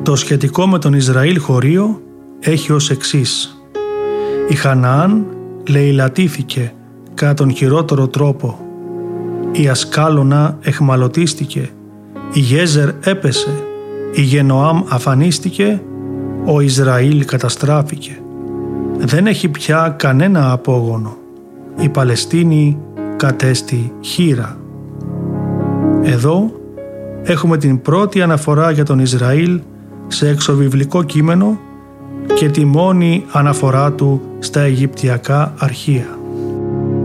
Το σχετικό με τον Ισραήλ χωρίο έχει ως εξής. Η Χαναάν λεηλατήθηκε κατά τον χειρότερο τρόπο. Η Ασκάλωνα εχμαλωτίστηκε. Η Γέζερ έπεσε. Η Γενοάμ αφανίστηκε. Ο Ισραήλ καταστράφηκε. Δεν έχει πια κανένα απόγονο. Η Παλαιστίνη κατέστη χήρα. Εδώ έχουμε την πρώτη αναφορά για τον Ισραήλ σε εξωβιβλικό κείμενο και τη μόνη αναφορά του στα Αιγυπτιακά αρχεία.